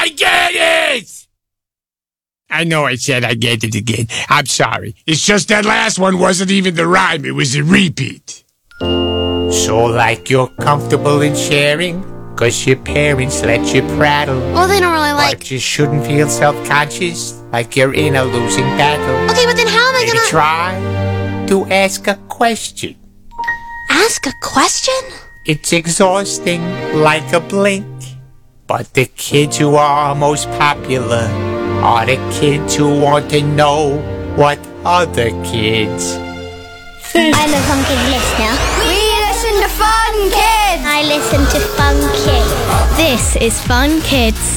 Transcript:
I get it! I know I said I get it again. I'm sorry. It's just that last one wasn't even the rhyme. It was a repeat. So like you're comfortable in sharing, 'cause your parents let you prattle. Well, they don't really like... But you shouldn't feel self-conscious, like you're in a losing battle. Okay, but then how am I Maybe gonna... try to ask a question. Ask a question? It's exhausting, like a blink. But the kids who are most popular are the kids who want to know what other kids think. I'm a Fun Kids listener. We listen to Fun Kids. I listen to Fun Kids. This is Fun Kids.